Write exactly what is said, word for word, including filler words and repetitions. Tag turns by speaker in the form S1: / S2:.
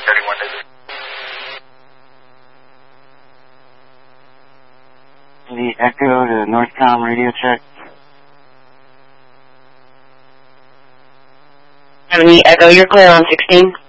S1: thirty-one digits.
S2: The Echo to Northcom radio check.
S3: Seventy Echo, you're clear on sixteen.